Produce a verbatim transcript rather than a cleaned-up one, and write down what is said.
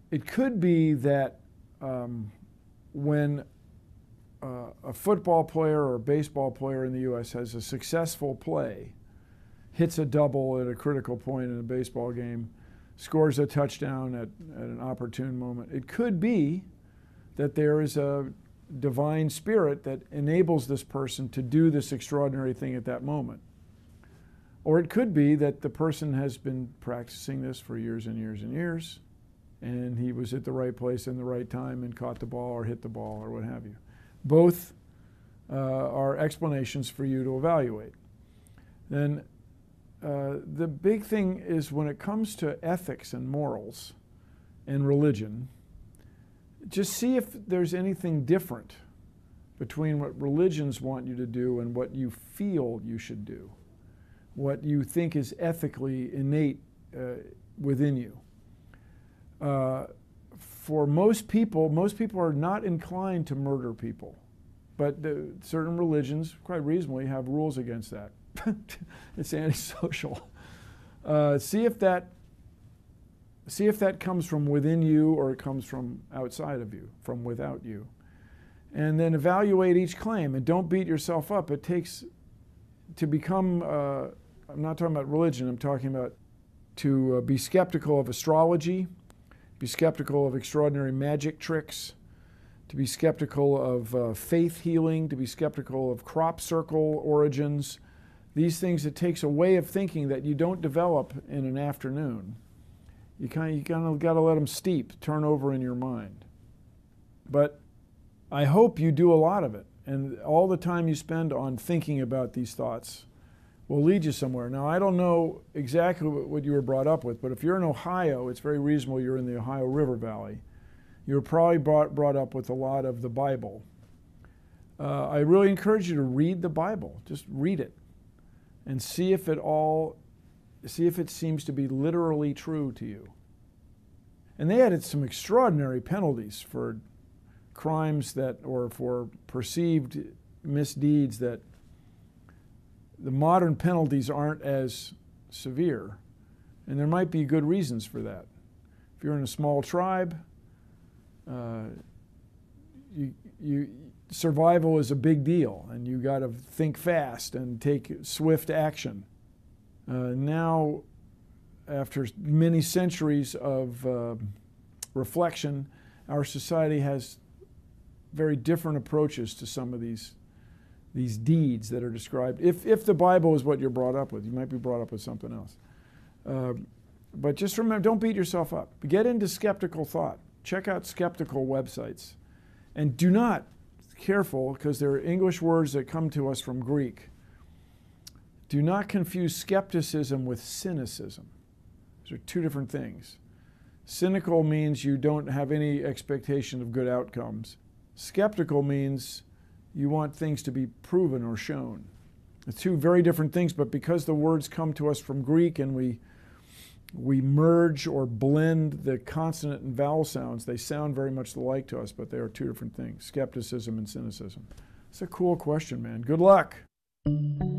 it could be that um, when uh, a football player or a baseball player in the U S has a successful play, hits a double at a critical point in a baseball game, scores a touchdown at, at an opportune moment, it could be that there is a divine spirit that enables this person to do this extraordinary thing at that moment. Or it could be that the person has been practicing this for years and years and years, and he was at the right place in the right time and caught the ball or hit the ball or what have you. Both uh, are explanations for you to evaluate. Then uh, the big thing is when it comes to ethics and morals and religion, just see if there's anything different between what religions want you to do and what you feel you should do, what you think is ethically innate uh, within you. Uh, for most people, most people are not inclined to murder people, but the, certain religions, quite reasonably, have rules against that. It's antisocial. Uh, see if that See if that comes from within you or it comes from outside of you, from without you. And then evaluate each claim and don't beat yourself up. It takes, to become, uh, I'm not talking about religion, I'm talking about to uh, be skeptical of astrology, be skeptical of extraordinary magic tricks, to be skeptical of uh, faith healing, to be skeptical of crop circle origins. These things, it takes a way of thinking that you don't develop in an afternoon. You kind of, you kind of got to let them steep, turn over in your mind. But I hope you do a lot of it, and all the time you spend on thinking about these thoughts will lead you somewhere. Now, I don't know exactly what you were brought up with, but if you're in Ohio, it's very reasonable you're in the Ohio River Valley. You were probably brought, brought up with a lot of the Bible. Uh, I really encourage you to read the Bible. Just read it and see if it all See if it seems to be literally true to you. And they added some extraordinary penalties for crimes that, or for perceived misdeeds that the modern penalties aren't as severe. And there might be good reasons for that. If you're in a small tribe, uh, you, you, survival is a big deal, and you got to think fast and take swift action. Uh, now, after many centuries of uh, reflection, our society has very different approaches to some of these, these deeds that are described. If, if the Bible is what you're brought up with, you might be brought up with something else. Uh, but just remember, don't beat yourself up. Get into skeptical thought. Check out skeptical websites. And do not, careful, because there are English words that come to us from Greek. Do not confuse skepticism with cynicism. Those are two different things. Cynical means you don't have any expectation of good outcomes. Skeptical means you want things to be proven or shown. It's two very different things, but because the words come to us from Greek and we, we merge or blend the consonant and vowel sounds, they sound very much alike to us, but they are two different things, skepticism and cynicism. It's a cool question, man. Good luck.